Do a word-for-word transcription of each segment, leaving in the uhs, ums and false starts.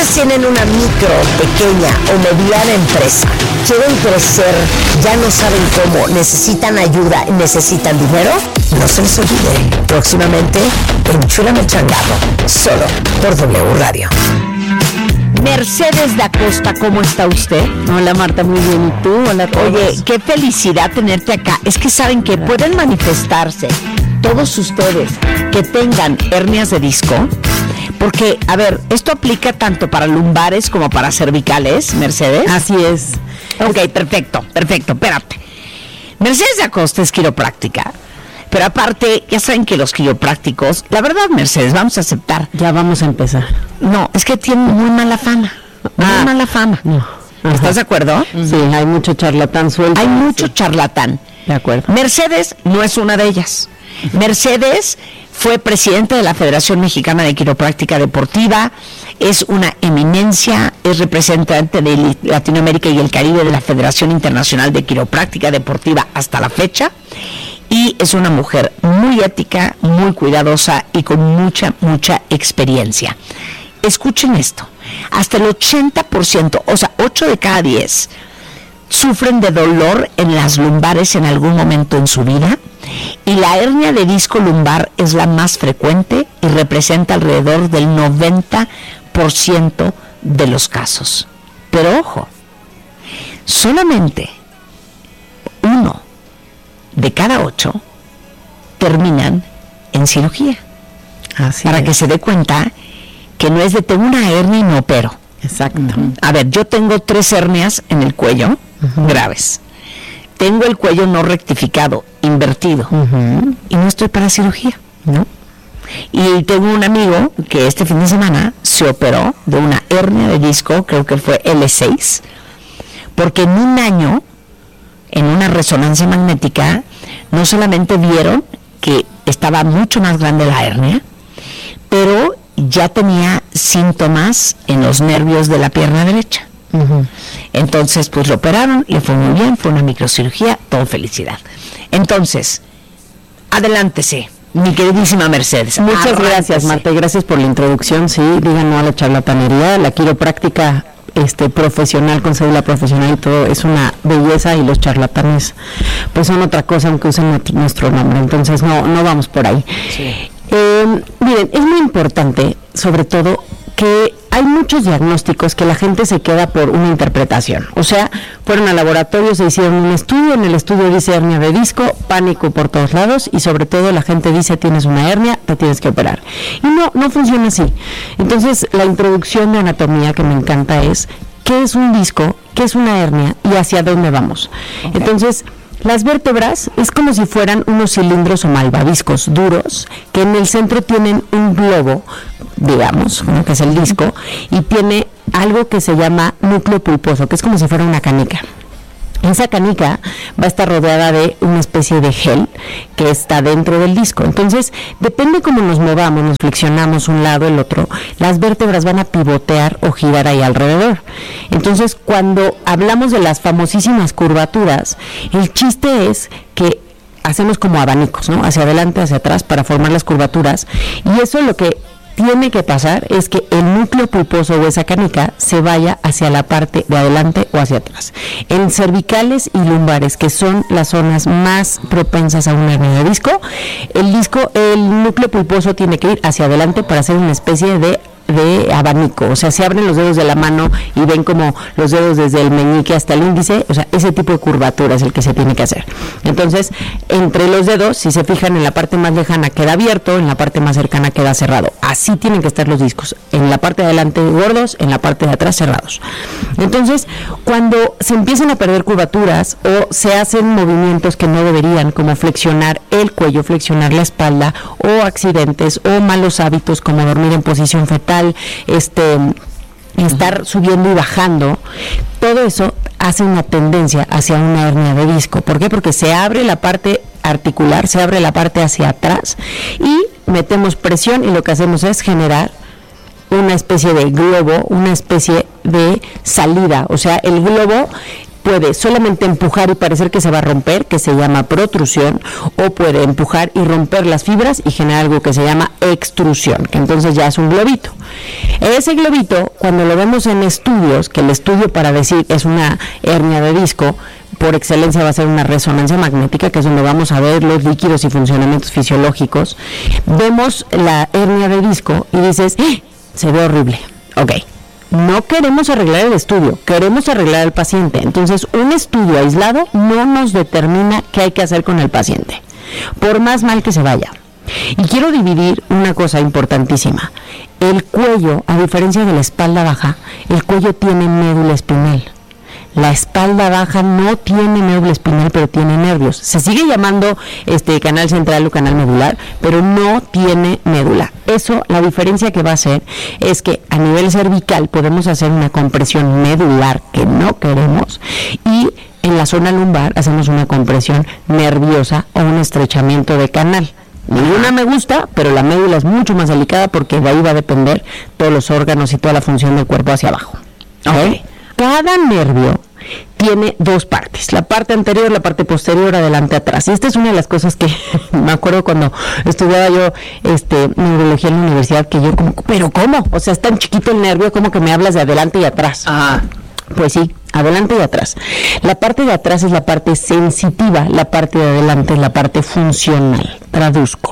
ustedes tienen una micro, pequeña o mediana empresa, quieren crecer, ya no saben cómo, necesitan ayuda, necesitan dinero, no se les olvide, próximamente Enchúlame el Changarro, solo por W Radio. Mercedes da Costa, ¿cómo está usted? Hola Marta, muy bien, ¿y tú? Hola a todos. Oye, qué felicidad tenerte acá. Es que saben que pueden manifestarse todos ustedes que tengan hernias de disco, porque, a ver, esto aplica tanto para lumbares como para cervicales, Mercedes. Así es. Ok, perfecto, perfecto, espérate. Mercedes da Costa es quiropráctica, pero aparte, ya saben que los quiroprácticos, la verdad, Mercedes, vamos a aceptar. Ya vamos a empezar. No, es que tienen muy mala fama. Muy Ah, mala fama. No. ¿Estás de acuerdo? Sí, hay mucho charlatán suelto. Hay mucho charlatán. De acuerdo. Mercedes no es una de ellas. Mercedes fue presidenta de la Federación Mexicana de Quiropráctica Deportiva, es una eminencia, es representante de Latinoamérica y el Caribe de la Federación Internacional de Quiropráctica Deportiva hasta la fecha, y es una mujer muy ética, muy cuidadosa y con mucha, mucha experiencia. Escuchen esto, hasta el ochenta por ciento, o sea, ocho de cada diez, sufren de dolor en las lumbares en algún momento en su vida, y la hernia de disco lumbar es la más frecuente y representa alrededor del noventa por ciento de los casos. Pero ojo, solamente uno de cada ocho terminan en cirugía. Así para es. que se dé cuenta que no es de tengo una hernia y me opero. Exacto. Uh-huh. A ver, yo tengo tres hernias en el cuello, uh-huh, graves. Tengo el cuello no rectificado, invertido, uh-huh, y no estoy para cirugía, ¿no? Y tengo un amigo que este fin de semana se operó de una hernia de disco, creo que fue L seis, porque en un año, en una resonancia magnética, no solamente vieron que estaba mucho más grande la hernia, pero ya tenía síntomas en los nervios de la pierna derecha. Uh-huh. Entonces, pues lo operaron, le fue muy bien, fue una microcirugía, todo felicidad. Entonces, adelántese, mi queridísima Mercedes. Muchas Arrántese. gracias, Marta, y gracias por la introducción. Sí, digan no a la charlatanería, la quiropráctica este profesional, con cédula profesional y todo, es una belleza, y los charlatanes pues son otra cosa, aunque usen nuestro nombre. Entonces no, no vamos por ahí. Sí. Eh, miren, es muy importante, sobre todo, que hay muchos diagnósticos que la gente se queda por una interpretación. O sea, fueron al laboratorio, se hicieron un estudio, en el estudio dice hernia de disco, pánico por todos lados, y sobre todo la gente dice tienes una hernia, te tienes que operar. Y no, no funciona así. Entonces, la introducción de anatomía que me encanta es qué es un disco, qué es una hernia y hacia dónde vamos. Okay. Entonces, las vértebras es como si fueran unos cilindros o malvaviscos duros que en el centro tienen un globo, digamos, ¿no?, que es el disco, y tiene algo que se llama núcleo pulposo, que es como si fuera una canica. Esa canica va a estar rodeada de una especie de gel que está dentro del disco. Entonces, depende cómo nos movamos, nos flexionamos un lado, el otro, las vértebras van a pivotear o girar ahí alrededor. Entonces, cuando hablamos de las famosísimas curvaturas, el chiste es que hacemos como abanicos, ¿no?, hacia adelante, hacia atrás, para formar las curvaturas, y eso es lo que tiene que pasar, es que el núcleo pulposo o esa canica se vaya hacia la parte de adelante o hacia atrás. En cervicales y lumbares, que son las zonas más propensas a una hernia de disco, el disco, el núcleo pulposo tiene que ir hacia adelante para hacer una especie de de abanico, o sea, se abren los dedos de la mano y ven como los dedos desde el meñique hasta el índice, o sea, ese tipo de curvatura es el que se tiene que hacer. Entonces, entre los dedos, si se fijan, en la parte más lejana queda abierto, en la parte más cercana queda cerrado. Así tienen que estar los discos, en la parte de adelante gordos, en la parte de atrás cerrados. Entonces, cuando se empiezan a perder curvaturas o se hacen movimientos que no deberían, como flexionar el cuello, flexionar la espalda, o accidentes o malos hábitos como dormir en posición fetal, este estar uh-huh. subiendo y bajando, todo eso hace una tendencia hacia una hernia de disco. ¿Por qué? Porque se abre la parte articular, se abre la parte hacia atrás y metemos presión, y lo que hacemos es generar una especie de globo, una especie de salida. O sea, el globo puede solamente empujar y parecer que se va a romper, que se llama protrusión, o puede empujar y romper las fibras y generar algo que se llama extrusión, que entonces ya es un globito. Ese globito, cuando lo vemos en estudios, que el estudio para decir es una hernia de disco, por excelencia va a ser una resonancia magnética, que es donde vamos a ver los líquidos y funcionamientos fisiológicos, vemos la hernia de disco y dices, ¡eh! Se ve horrible. Ok, no queremos arreglar el estudio, queremos arreglar al paciente. Entonces, un estudio aislado no nos determina qué hay que hacer con el paciente, por más mal que se vaya. Y quiero dividir una cosa importantísima. El cuello, a diferencia de la espalda baja, el cuello tiene médula espinal. La espalda baja no tiene médula espinal, pero tiene nervios. Se sigue llamando este canal central o canal medular, pero no tiene médula. Eso, la diferencia que va a hacer es que a nivel cervical podemos hacer una compresión medular que no queremos, y en la zona lumbar hacemos una compresión nerviosa o un estrechamiento de canal. Ninguna me gusta, pero la médula es mucho más delicada porque de ahí va a depender todos los órganos y toda la función del cuerpo hacia abajo. ¿Okay? Cada nervio tiene dos partes, la parte anterior, la parte posterior, adelante, atrás. Y esta es una de las cosas que me acuerdo cuando estudiaba yo este, neurología en la universidad, que yo como, ¿pero cómo? O sea, es tan chiquito el nervio, como que me hablas de adelante y atrás. Ah. Pues sí, adelante y atrás. La parte de atrás es la parte sensitiva, la parte de adelante es la parte funcional. Traduzco.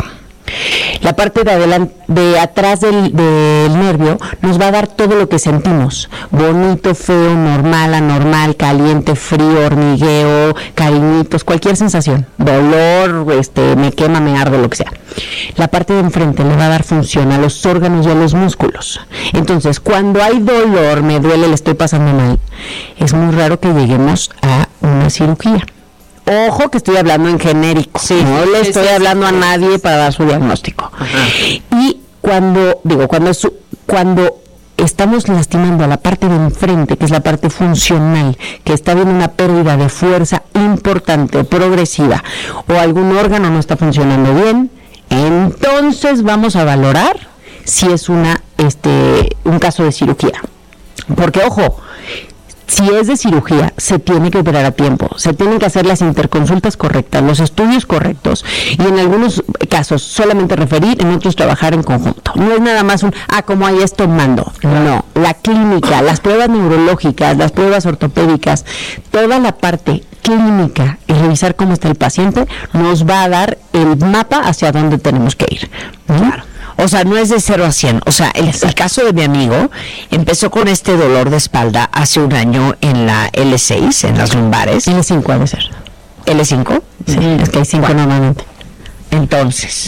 La parte de adelante, de atrás del, del nervio nos va a dar todo lo que sentimos: bonito, feo, normal, anormal, caliente, frío, hormigueo, cariñitos, cualquier sensación, dolor, este, me quema, me arde, lo que sea. La parte de enfrente le va a dar función a los órganos y a los músculos. Entonces, cuando hay dolor, me duele, le estoy pasando mal, es muy raro que lleguemos a una cirugía. Ojo que estoy hablando en genérico, sí, no le estoy sí, sí, hablando sí, a nadie para dar su diagnóstico. Ajá. Y cuando, digo, cuando, su, cuando estamos lastimando a la parte de enfrente, que es la parte funcional, que está habiendo una pérdida de fuerza importante, progresiva, o algún órgano no está funcionando bien, entonces vamos a valorar si es una, este, un caso de cirugía. Porque, ojo, si es de cirugía, se tiene que operar a tiempo, se tienen que hacer las interconsultas correctas, los estudios correctos, y en algunos casos solamente referir, en otros trabajar en conjunto. No es nada más un, ah, como hay esto, mando. No, la clínica, las pruebas neurológicas, las pruebas ortopédicas, toda la parte clínica y revisar cómo está el paciente nos va a dar el mapa hacia dónde tenemos que ir. ¿Mm? Claro. O sea, no es de cero a cien. O sea, el, el caso de mi amigo empezó con este dolor de espalda hace un año en la L seis, en las lumbares. L cinco ha de ser. ¿L cinco? Sí, mm. es que hay cinco bueno, normalmente. Entonces,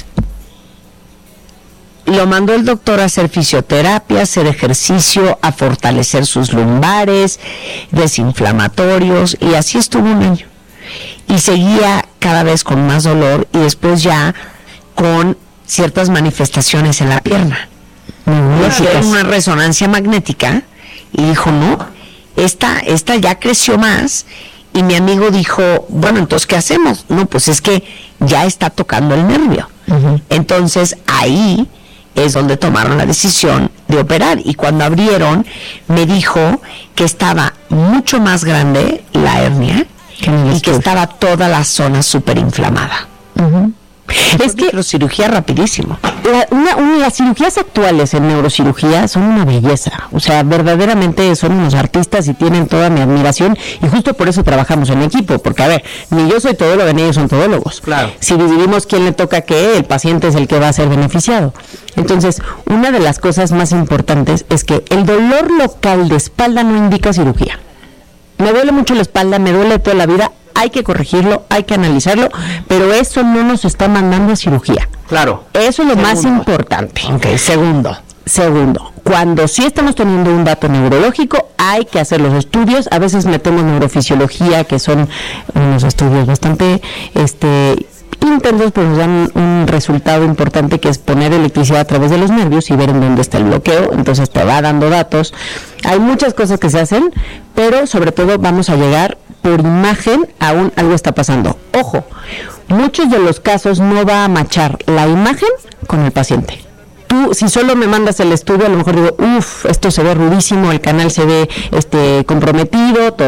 lo mandó el doctor a hacer fisioterapia, a hacer ejercicio, a fortalecer sus lumbares, desinflamatorios, y así estuvo un año. Y seguía cada vez con más dolor, y después ya con ciertas manifestaciones en la pierna. Le hicieron una resonancia magnética y dijo, no, esta, esta ya creció más. Y mi amigo dijo, bueno, entonces, ¿qué hacemos? No, pues es que ya está tocando el nervio. Uh-huh. Entonces, ahí es donde tomaron la decisión de operar. Y cuando abrieron, me dijo que estaba mucho más grande la hernia y que estaba toda la zona súper inflamada. Uh-huh. Es que neurocirugía rapidísimo. La, una, una, las cirugías actuales en neurocirugía son una belleza. O sea, verdaderamente son unos artistas y tienen toda mi admiración. Y justo por eso trabajamos en equipo. Porque, a ver, ni yo soy todóloga ni ellos son todólogos. Claro. Si dividimos quién le toca qué, el paciente es el que va a ser beneficiado. Entonces, una de las cosas más importantes es que el dolor local de espalda no indica cirugía. Me duele mucho la espalda, me duele toda la vida. Hay que corregirlo, hay que analizarlo, pero eso no nos está mandando a cirugía. Claro. Eso es lo Segundo. más importante. Ok, segundo. Segundo, cuando sí estamos teniendo un dato neurológico, hay que hacer los estudios. A veces metemos neurofisiología, que son unos estudios bastante este, intensos, pero nos dan un resultado importante, que es poner electricidad a través de los nervios y ver en dónde está el bloqueo. Entonces te va dando datos. Hay muchas cosas que se hacen, pero sobre todo vamos a llegar por imagen, aún algo está pasando. Ojo, muchos de los casos no va a machar la imagen con el paciente. Tú, si solo me mandas el estudio, a lo mejor digo, uff, esto se ve rudísimo, el canal se ve este comprometido, todo.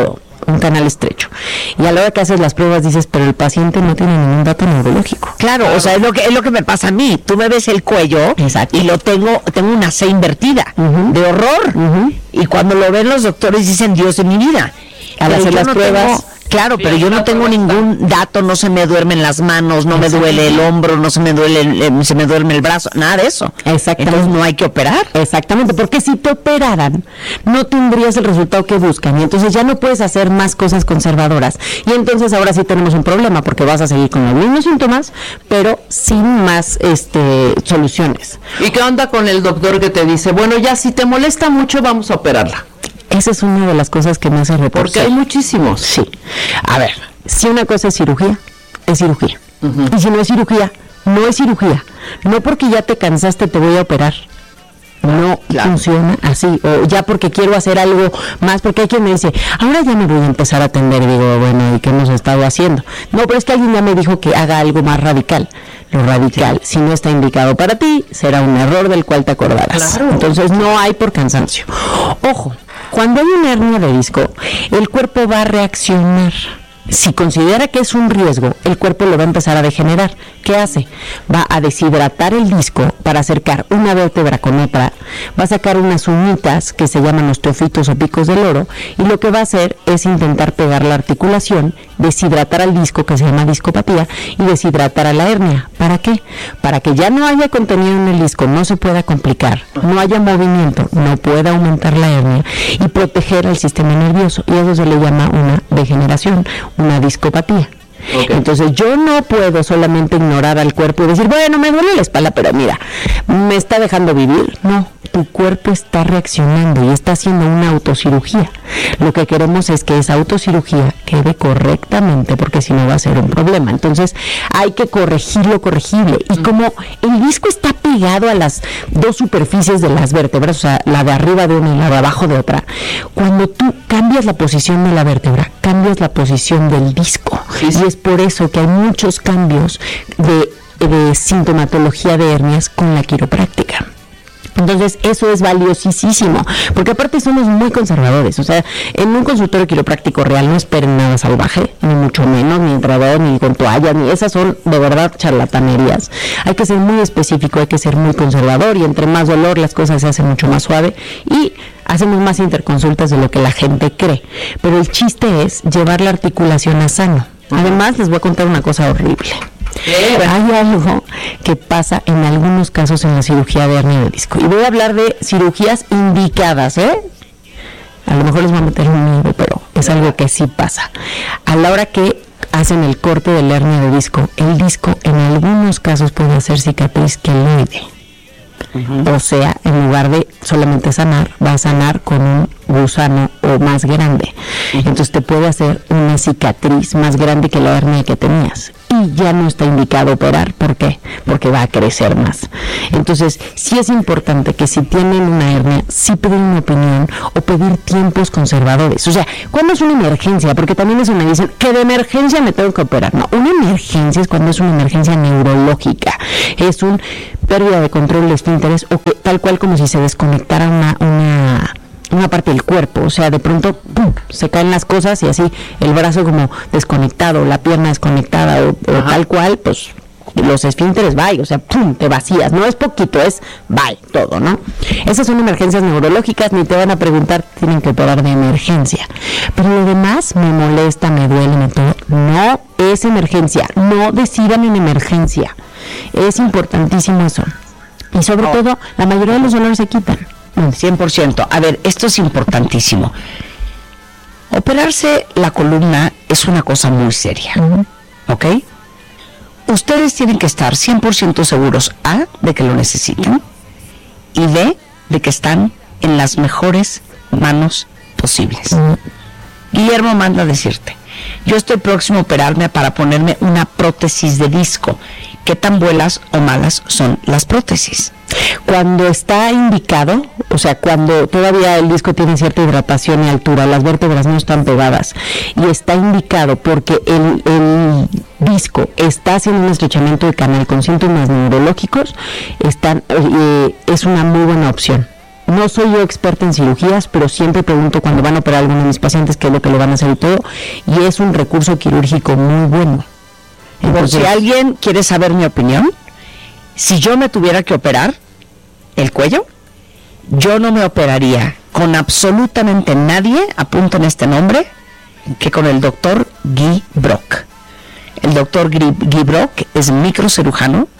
un canal estrecho. Y a la hora que haces las pruebas dices, pero el paciente no tiene ningún dato neurológico. Claro, claro. O sea, es lo que es lo que me pasa a mí. Tú me ves el cuello. Exacto. Y lo tengo, tengo una C invertida, uh-huh. de horror. Uh-huh. Y cuando lo ven los doctores dicen, Dios de mi vida. Al hacer las no pruebas... Tengo, Claro, pero yo no tengo ningún dato, no se me duermen las manos, no me duele el hombro, no se me duele, el, se me duerme el brazo, nada de eso. Exactamente. Entonces no hay que operar. Exactamente, porque si te operaran, no tendrías el resultado que buscan y entonces ya no puedes hacer más cosas conservadoras. Y entonces ahora sí tenemos un problema porque vas a seguir con los mismos síntomas, pero sin más este soluciones. ¿Y qué onda con el doctor que te dice, bueno, ya si te molesta mucho vamos a operarla? Esa es una de las cosas que me hace retorcer. Porque hay muchísimos. Sí. A ver, si una cosa es cirugía, es cirugía. Uh-huh. Y si no es cirugía, no es cirugía. No porque ya te cansaste te voy a operar. No claro. funciona así. O ya porque quiero hacer algo más, porque hay quien me dice, ahora ya me voy a empezar a atender. Y digo, bueno, ¿y qué hemos estado haciendo? No, pero es que alguien ya me dijo que haga algo más radical. Lo radical, sí. si no está indicado para ti, será un error del cual te acordarás. Claro. Entonces no hay por cansancio. Ojo, cuando hay una hernia de disco, el cuerpo va a reaccionar. Si considera que es un riesgo, el cuerpo lo va a empezar a degenerar. ¿Qué hace? Va a deshidratar el disco para acercar una vértebra con otra, va a sacar unas uñitas que se llaman osteofitos o picos del oro, y lo que va a hacer es intentar pegar la articulación, deshidratar al disco, que se llama discopatía, y deshidratar a la hernia. ¿Para qué? Para que ya no haya contenido en el disco, no se pueda complicar, no haya movimiento, no pueda aumentar la hernia, y proteger al sistema nervioso, y eso se le llama una degeneración, una discopatía. Okay. Entonces yo no puedo solamente ignorar al cuerpo y decir, bueno, me duele la espalda, pero mira, me está dejando vivir. No, tu cuerpo está reaccionando y está haciendo una autocirugía. Lo que queremos es que esa autocirugía quede correctamente, porque si no va a ser un problema. Entonces hay que corregir lo corregible. Y como el disco está pegado a las dos superficies de las vértebras, o sea, la de arriba de una y la de abajo de otra, cuando tú cambias la posición de la vértebra, cambias la posición del disco. Sí, sí. Y es por eso que hay muchos cambios de, de sintomatología de hernias con la quiropráctica. Entonces eso es valiosísimo, porque aparte somos muy conservadores. O sea, en un consultorio quiropráctico real no esperen nada salvaje, ni mucho menos, ni entrador, ni con toallas, ni esas son de verdad charlatanerías. Hay que ser muy específico, hay que ser muy conservador, y entre más dolor las cosas se hacen mucho más suave y hacemos más interconsultas de lo que la gente cree. Pero el chiste es llevar la articulación a sano. Además les voy a contar una cosa horrible. Hay algo que pasa en algunos casos en la cirugía de hernia de disco. Y voy a hablar de cirugías indicadas, ¿eh? A lo mejor les voy a meter un miedo, pero es algo que sí pasa. A la hora que hacen el corte de la hernia de disco, el disco en algunos casos puede hacer cicatriz queloide. Uh-huh. O sea, en lugar de solamente sanar, va a sanar con un gusano o más grande. Uh-huh. Entonces te puede hacer una cicatriz más grande que la hernia que tenías. Y ya no está indicado operar. ¿Por qué? Porque va a crecer más. Entonces, sí es importante que si tienen una hernia, sí pedir una opinión o pedir tiempos conservadores. O sea, ¿cuándo es una emergencia? Porque también eso me dicen, que de emergencia me tengo que operar. No, una emergencia es cuando es una emergencia neurológica. Es un pérdida de control de esfínteres, o que, tal cual como si se desconectara una... una una parte del cuerpo, o sea, de pronto ¡pum!, se caen las cosas y así el brazo como desconectado, la pierna desconectada o, o tal cual, pues los esfínteres bye, o sea, pum, te vacías, no es poquito, es bye, todo, ¿no? Esas son emergencias neurológicas, ni te van a preguntar, tienen que operar de emergencia. Pero lo demás, me molesta, me duele, me todo, no es emergencia, no decidan en emergencia, es importantísimo eso. Y sobre oh. todo, la mayoría de los dolores se quitan. cien por ciento. A ver, esto es importantísimo. Operarse la columna es una cosa muy seria, uh-huh. ¿ok? Ustedes tienen que estar cien por ciento seguros, A, de que lo necesitan, y B, de que están en las mejores manos posibles. Uh-huh. Guillermo manda a decirte, yo estoy próximo a operarme para ponerme una prótesis de disco. ¿Qué tan buenas o malas son las prótesis? Cuando está indicado, o sea, cuando todavía el disco tiene cierta hidratación y altura, las vértebras no están pegadas, y está indicado porque el, el disco está haciendo un estrechamiento de canal con síntomas neurológicos, están, eh, es una muy buena opción. no soy yo experta en cirugías, pero siempre pregunto cuando van a operar a alguno de mis pacientes qué es lo que le van a hacer y todo, y es un recurso quirúrgico muy bueno. Entonces, por si alguien quiere saber mi opinión, si yo me tuviera que operar el cuello, yo no me operaría con absolutamente nadie, apunten este nombre, que con el doctor Guy Brock. El doctor Guy Brock es microcirujano,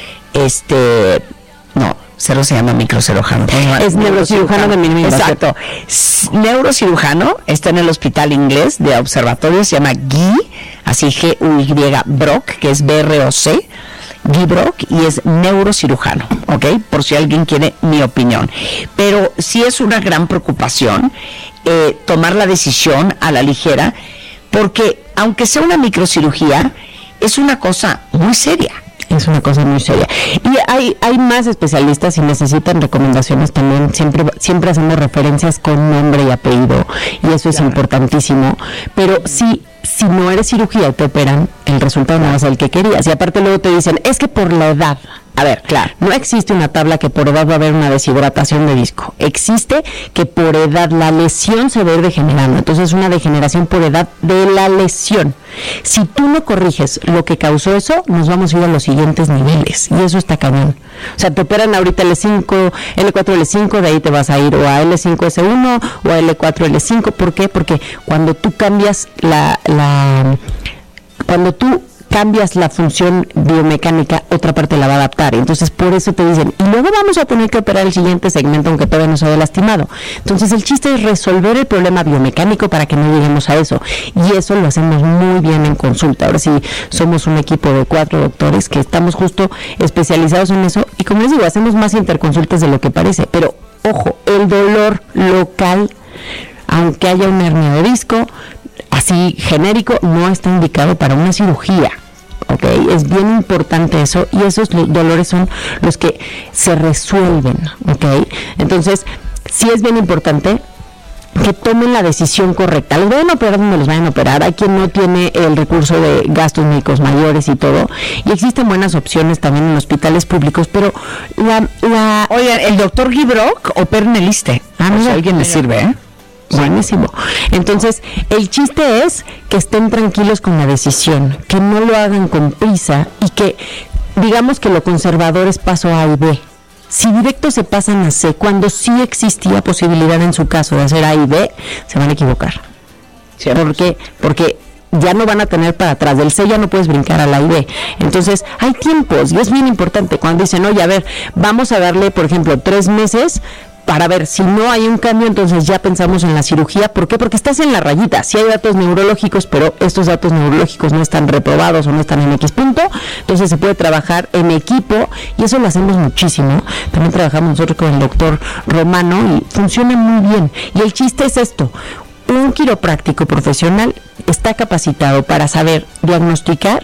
este, no, cero se llama microcirujano. Es neurocirujano de mi Exacto. Neurocirujano, está en el hospital inglés de observatorio, se llama Guy, así G U Y Brock, que es B R O C, Guy Brock, y es neurocirujano, ¿ok? Por si alguien quiere mi opinión. Pero sí es una gran preocupación eh, tomar la decisión a la ligera, porque aunque sea una microcirugía, es una cosa muy seria. Es una cosa muy seria. Y hay hay más especialistas, si necesitan recomendaciones también, siempre siempre hacemos referencias con nombre y apellido, y eso es claro. importantísimo. Pero si, si no eres cirugía y te operan, el resultado no va a ser el que querías. Y aparte luego te dicen, es que por la edad. A ver, claro, no existe una tabla que por edad va a haber una deshidratación de disco. Existe que por edad la lesión se va a ir degenerando. Entonces es una degeneración por edad de la lesión. Si tú no corriges lo que causó eso, nos vamos a ir a los siguientes niveles. Y eso está cañón. O sea, te operan ahorita L cinco, L cuatro L cinco, de ahí te vas a ir o a L cinco S uno o a L cuatro L cinco. ¿Por qué? Porque cuando tú cambias la... la cuando tú cambias la función biomecánica, otra parte la va a adaptar. Entonces, por eso te dicen, y luego vamos a tener que operar el siguiente segmento, aunque todavía no se haya lastimado. Entonces, el chiste es resolver el problema biomecánico para que no lleguemos a eso. Y eso lo hacemos muy bien en consulta. Ahora sí, somos un equipo de cuatro doctores que estamos justo especializados en eso. Y como les digo, hacemos más interconsultas de lo que parece. Pero, ojo, el dolor local, aunque haya una hernia de disco, así genérico, no está indicado para una cirugía, ¿ok? Es bien importante eso, y esos dolores son los que se resuelven, ¿ok? Entonces, sí es bien importante que tomen la decisión correcta. Los vayan a operar donde los vayan a operar. Hay quien no tiene el recurso de gastos médicos mayores y todo, y existen buenas opciones también en hospitales públicos, pero la... la Oye, el doctor Guy Brock opera en el ISSSTE. Ah, mira, si a alguien le sirve, ¿eh? Buenísimo. Entonces, el chiste es que estén tranquilos con la decisión, que no lo hagan con prisa y que, digamos que lo conservador es paso A y B. Si directo se pasan a C, cuando sí existía posibilidad en su caso de hacer A y B, se van a equivocar. ¿Sí? ¿Por qué? Porque ya no van a tener para atrás. Del C ya no puedes brincar a la I B. Entonces, hay tiempos, y es bien importante cuando dicen, oye, a ver, vamos a darle, por ejemplo, tres meses para ver si no hay un cambio, entonces ya pensamos en la cirugía. ¿Por qué? Porque estás en la rayita. Sí hay datos neurológicos, pero estos datos neurológicos no están reprobados o no están en X punto, entonces se puede trabajar en equipo, y eso lo hacemos muchísimo. También trabajamos nosotros con el doctor Romano y funciona muy bien. Y el chiste es esto: un quiropráctico profesional está capacitado para saber diagnosticar,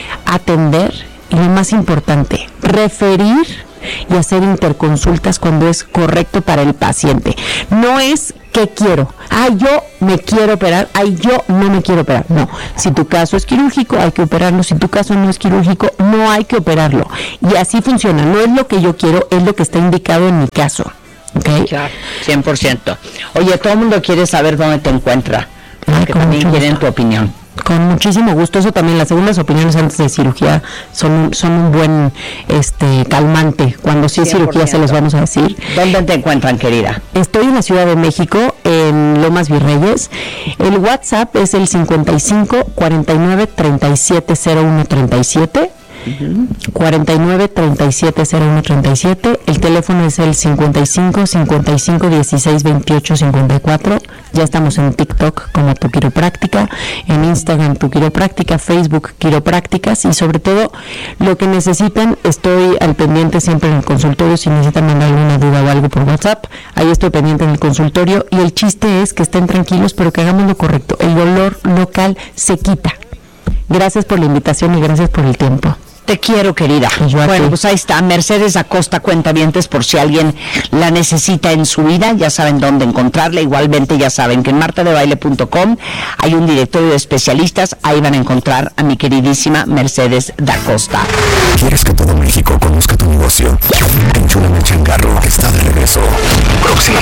atender y, lo más importante, referir y hacer interconsultas cuando es correcto para el paciente. No es ¿qué quiero? Ah, yo me quiero operar, ay, yo no me quiero operar. No, si tu caso es quirúrgico, hay que operarlo. Si tu caso no es quirúrgico, no hay que operarlo. Y así funciona. No es lo que yo quiero, es lo que está indicado en mi caso. ¿Ok? Claro, cien por ciento. Oye, todo el mundo quiere saber dónde te encuentra, porque también quieren tu opinión. Con muchísimo gusto. Eso también, las segundas opiniones antes de cirugía son un, son un buen este calmante. Cuando sí es cirugía se los vamos a decir. ¿Dónde te encuentran, querida? Estoy en la Ciudad de México, en Lomas Virreyes. El WhatsApp es el cincuenta y cinco, cuarenta y nueve, treinta y siete, cero uno, treinta y siete. Uh-huh. cuarenta y nueve, treinta y siete, cero uno, treinta y siete. El teléfono es el cincuenta y cinco, cincuenta y cinco, dieciséis, veintiocho, cincuenta y cuatro. Ya estamos en TikTok como Tu Quiropráctica, en Instagram Tu Quiropráctica, Facebook Quiroprácticas, y sobre todo lo que necesitan, estoy al pendiente siempre en el consultorio. Si necesitan mandar alguna duda o algo por WhatsApp, ahí estoy pendiente en el consultorio, y el chiste es que estén tranquilos, pero que hagamos lo correcto. El dolor local se quita. Gracias por la invitación y gracias por el tiempo. Te quiero, querida. Bueno, pues ahí está, Mercedes Acosta, cuentavientes, por si alguien la necesita en su vida, ya saben dónde encontrarla. Igualmente ya saben que en marta de baile punto com hay un directorio de especialistas, ahí van a encontrar a mi queridísima Mercedes Acosta. ¿Quieres que todo México conozca tu negocio? Enchúlame el changarro, está de regreso. Próximo.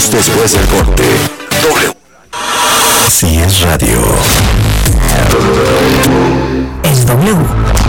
Regresamos después del corte. W. Si es radio. Es W.